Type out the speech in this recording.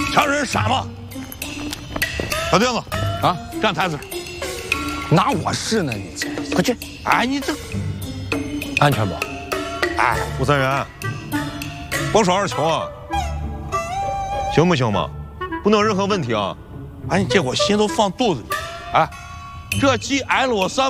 瞧人傻吗？小钉子啊，站台子上。 哪我是呢？你这快去！哎，你这安全不？ 哎，吴三元，光说2球啊，行不行嘛？不能有任何问题啊！ 哎，你这我心都放肚子里。哎，这继L3